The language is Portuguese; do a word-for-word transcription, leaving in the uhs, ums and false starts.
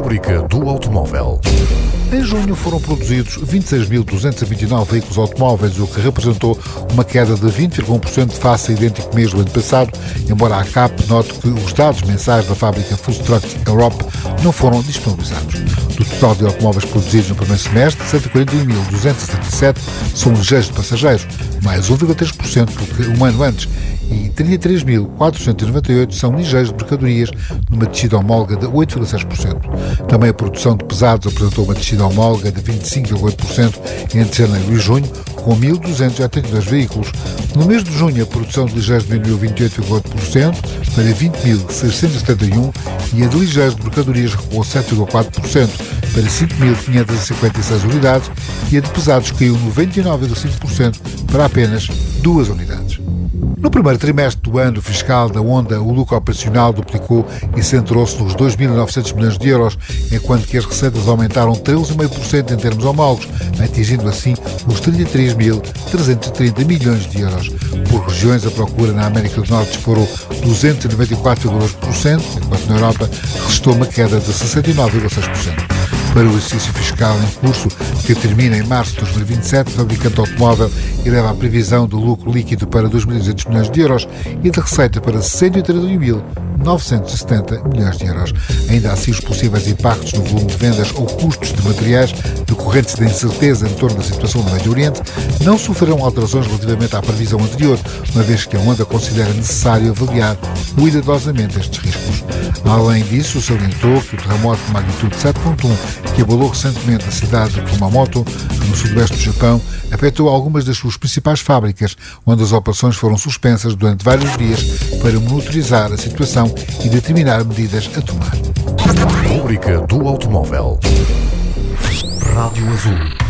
Rubrica do automóvel. Em junho foram produzidos vinte e seis mil duzentos e vinte e nove veículos automóveis, o que representou uma queda de vinte vírgula um por cento face ao idêntico mês do ano passado, embora a C A P note que os dados mensais da fábrica Full Trucks Europe não foram disponibilizados. Do total de automóveis produzidos no primeiro semestre, cento e quarenta e um mil duzentos e setenta e sete são ligeiros de passageiros, mais um vírgula três por cento do que um ano antes, e trinta e três mil quatrocentos e noventa e oito são ligeiros de mercadorias, numa descida homóloga de oito vírgula seis por cento. Também a produção de pesados apresentou uma descida homóloga de vinte e cinco vírgula oito por cento entre janeiro e junho, com mil duzentos e oitenta e dois veículos. No mês de junho, a produção de ligeiros diminuiu vinte e oito vírgula oito por cento para vinte mil seiscentos e setenta e um e a de ligeiros de mercadorias recuou sete vírgula quatro por cento para cinco mil quinhentas e cinquenta e seis unidades e a de pesados caiu noventa e nove vírgula cinco por cento para apenas duas unidades. No primeiro trimestre do ano fiscal da Honda, o lucro operacional duplicou e centrou-se nos dois mil e novecentos milhões de euros, enquanto que as receitas aumentaram treze vírgula cinco por cento em termos homólogos, atingindo assim os trinta e três mil trezentos e trinta milhões de euros. Por regiões, a procura na América do Norte disparou duzentos e noventa e quatro vírgula dois por cento, enquanto na Europa resistou uma queda de sessenta e nove vírgula seis por cento. Para o exercício fiscal em curso, que termina em março de dois mil e vinte e sete, o fabricante automóvel eleva a previsão de lucro líquido para dois mil e duzentos milhões de euros e de receita para cento e trinta e um mil novecentos e setenta milhões de euros. Ainda assim, os possíveis impactos no volume de vendas ou custos de materiais decorrentes da incerteza em torno da situação no Médio Oriente não sofrerão alterações relativamente à previsão anterior, uma vez que a Honda considera necessário avaliar cuidadosamente estes riscos. Além disso, salientou que o terremoto de magnitude sete vírgula um que abalou recentemente a cidade de Kumamoto, no sudoeste do Japão, afetou algumas das suas principais fábricas, onde as operações foram suspensas durante vários dias para monitorizar a situação e determinar medidas a tomar. Rubrica do automóvel. Rádio Azul.